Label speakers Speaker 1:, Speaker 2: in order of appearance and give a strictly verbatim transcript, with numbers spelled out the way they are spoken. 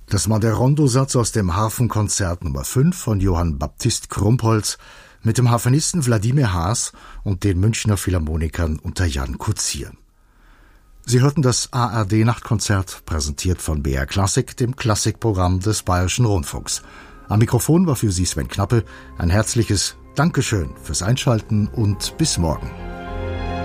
Speaker 1: Das war der Rondosatz aus dem Harfenkonzert Nummer fünf von Johann Baptist Krumpholz mit dem Harfenisten Wladimir Haas und den Münchner Philharmonikern unter Jan Kutsier. Sie hörten das A R D-Nachtkonzert, präsentiert von B R Klassik, dem Klassikprogramm des Bayerischen Rundfunks. Am Mikrofon war für Sie Sven Knappe. Ein herzliches Dankeschön fürs Einschalten und bis morgen.